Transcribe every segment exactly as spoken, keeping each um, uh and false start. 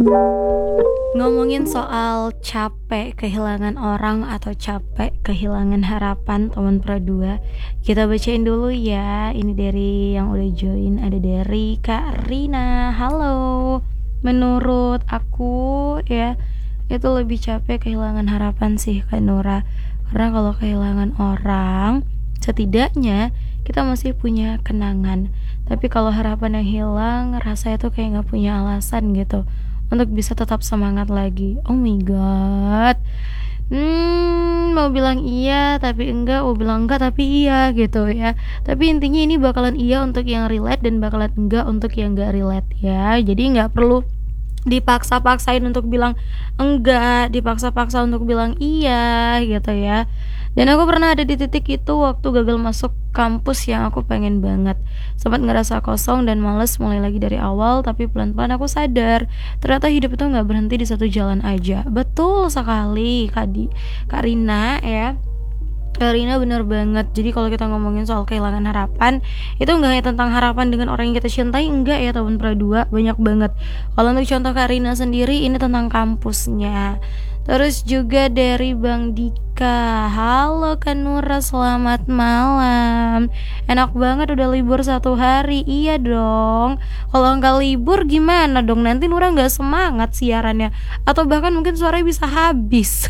Ngomongin soal capek kehilangan orang atau capek kehilangan harapan teman dua, kita bacain dulu ya. Ini dari yang udah join, ada dari Kak Rina. Halo. Menurut aku ya, itu lebih capek kehilangan harapan sih Kak Nura. Karena kalau kehilangan orang, setidaknya kita masih punya kenangan. Tapi kalau harapan yang hilang, rasanya tuh kayak gak punya alasan gitu untuk bisa tetap semangat lagi. Oh my god. Hmm, mau bilang iya tapi enggak, mau bilang enggak tapi iya gitu ya. Tapi intinya ini bakalan iya untuk yang relate dan bakalan enggak untuk yang enggak relate ya. Jadi nggak perlu dipaksa-paksain untuk bilang enggak, dipaksa-paksa untuk bilang iya gitu ya. Dan aku pernah ada di titik itu waktu gagal masuk kampus yang aku pengen banget. Sempat ngerasa kosong dan males mulai lagi dari awal, tapi pelan-pelan aku sadar ternyata hidup itu gak berhenti di satu jalan aja. Betul sekali Kak, Di, Kak Rina ya. Kak Rina bener banget. Jadi kalau kita ngomongin soal kehilangan harapan, itu gak hanya tentang harapan dengan orang yang kita cintai, enggak ya teman dua, banyak banget. Kalau untuk contoh Kak Rina sendiri, ini tentang kampusnya. Terus juga dari Bang Dika. Halo Kak Nura, selamat malam. Enak banget udah libur satu hari. Iya dong. Kalau nggak libur gimana dong? Nanti Nura nggak semangat siarannya, atau bahkan mungkin suaranya bisa habis.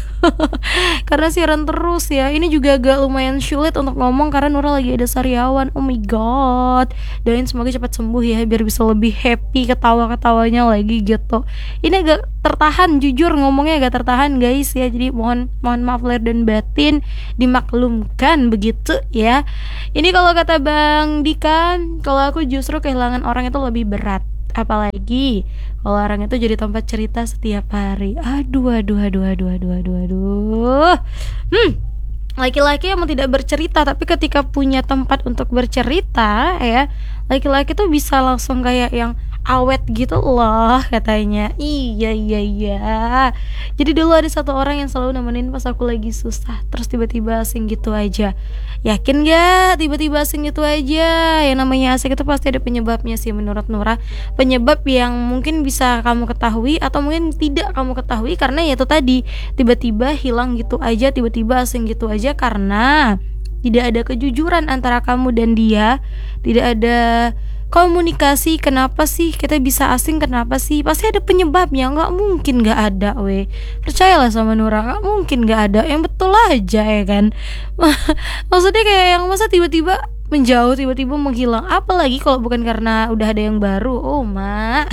Karena siaran terus ya. Ini juga agak lumayan sulit untuk ngomong karena Nura lagi ada sariawan. Oh my god. Doain semoga cepat sembuh ya, biar bisa lebih happy ketawa-ketawanya lagi gitu. Ini agak tertahan, jujur ngomongnya agak tertahan guys ya. Jadi mohon mohon maaf lahir dan batin, dimaklumkan begitu ya. Ini kalau kata Bang Dika, kalau aku justru kehilangan orang itu lebih berat. Apalagi kalau orang itu jadi tempat cerita setiap hari. Aduh aduh aduh aduh aduh aduh aduh. Hmm. Laki-laki emang tidak bercerita, tapi ketika punya tempat untuk bercerita ya, laki-laki tuh bisa langsung kayak yang awet gitu loh katanya. Iya iya iya. Jadi dulu ada satu orang yang selalu nemenin pas aku lagi susah, terus tiba-tiba asing gitu aja. Yakin gak tiba-tiba asing gitu aja? Yang namanya asing itu pasti ada penyebabnya sih menurut Nura. Penyebab yang mungkin bisa kamu ketahui atau mungkin tidak kamu ketahui, karena ya itu tadi, tiba-tiba hilang gitu aja, tiba-tiba asing gitu aja karena tidak ada kejujuran antara kamu dan dia. Tidak ada komunikasi. Kenapa sih kita bisa asing, kenapa sih? Pasti ada penyebabnya, gak mungkin gak ada weh. Percayalah sama Nura, gak mungkin gak ada. Yang betul aja ya kan. Maksudnya kayak yang masa tiba-tiba menjauh, tiba-tiba menghilang. Apalagi kalau bukan karena udah ada yang baru. Oh ma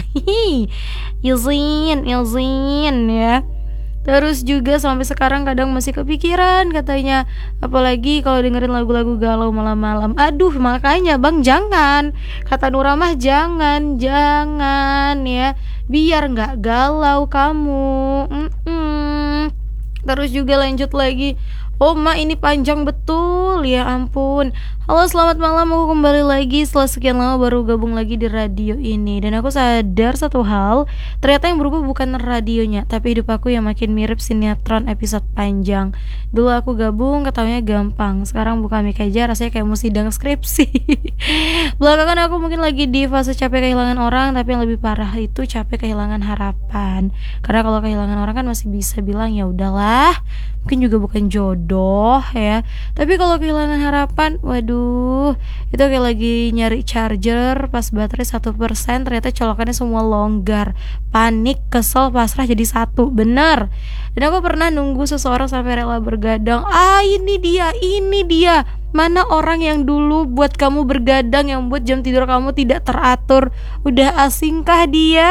Izin, izin ya. Terus juga sampai sekarang kadang masih kepikiran katanya, apalagi kalau dengerin lagu-lagu galau malam-malam. Aduh makanya bang jangan, kata Nura mah jangan, jangan ya, biar gak galau kamu. Mm-mm. Terus juga lanjut lagi. Oh ma ini panjang betul, ya ampun. Halo selamat malam, aku kembali lagi setelah sekian lama baru gabung lagi di radio ini. Dan aku sadar satu hal, ternyata yang berubah bukan radionya, tapi hidup aku yang makin mirip sinetron episode panjang. Dulu aku gabung ketawanya gampang, sekarang buka mic aja rasanya kayak mau sidang skripsi. Belakangan aku mungkin lagi di fase capek kehilangan orang, tapi yang lebih parah itu capek kehilangan harapan. Karena kalau kehilangan orang kan masih bisa bilang ya udahlah, mungkin juga bukan jodoh ya. Tapi kalau kehilangan harapan, waduh, itu kayak lagi nyari charger pas baterai satu persen, ternyata colokannya semua longgar. Panik, kesel, pasrah jadi satu. Bener. Dan aku pernah nunggu seseorang sampai rela bergadang. Ah ini dia, ini dia. Mana orang yang dulu buat kamu bergadang, yang buat jam tidur kamu tidak teratur? Udah asingkah dia?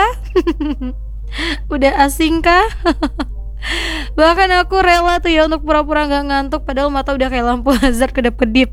Udah asingkah? Bahkan aku rela tuh ya untuk pura-pura gak ngantuk, padahal mata udah kayak lampu hazard kedap-kedip.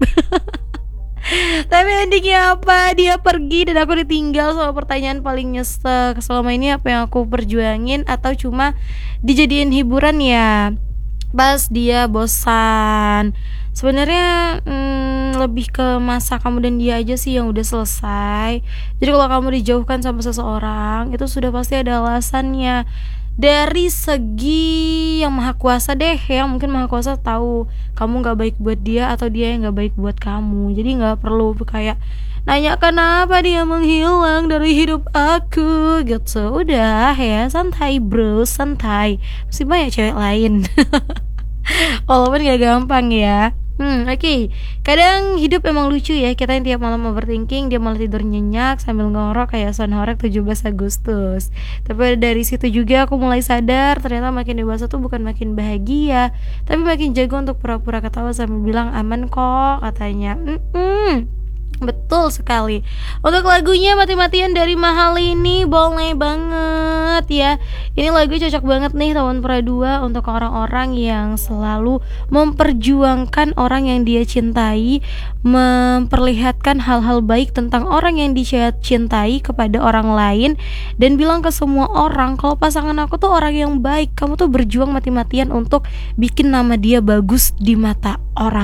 Tapi endingnya apa? Dia pergi dan aku ditinggal sama pertanyaan paling nyesek. Selama ini apa yang aku perjuangin, atau cuma dijadiin hiburan ya pas dia bosan? Sebenarnya hmm, lebih ke masa kamu dan dia aja sih yang udah selesai. Jadi kalau kamu dijauhkan sama seseorang, itu sudah pasti ada alasannya. Dari segi yang maha kuasa deh, yang mungkin maha kuasa tahu kamu gak baik buat dia, atau dia yang gak baik buat kamu. Jadi gak perlu kayak nanya kenapa dia menghilang dari hidup aku gitu. Udah ya, santai bro, santai. Masih banyak cewek lain. Walaupun gak gampang ya. Hmm, oke. Okay. Kadang hidup emang lucu ya. Kita yang tiap malam overthinking, dia malah tidur nyenyak sambil ngorok kayak sound horeg tujuh belas Agustus. Tapi dari situ juga aku mulai sadar ternyata makin dewasa tuh bukan makin bahagia, tapi makin jago untuk pura-pura ketawa sambil bilang aman kok katanya. Mm-mm. Betul sekali. Untuk lagunya mati-matian dari Mahal ini boleh banget ya. Ini lagu cocok banget nih tahun Pra dua untuk orang-orang yang selalu memperjuangkan orang yang dia cintai, memperlihatkan hal-hal baik tentang orang yang dia cintai kepada orang lain, dan bilang ke semua orang kalau pasangan aku tuh orang yang baik. Kamu tuh berjuang mati-matian untuk bikin nama dia bagus di mata orang.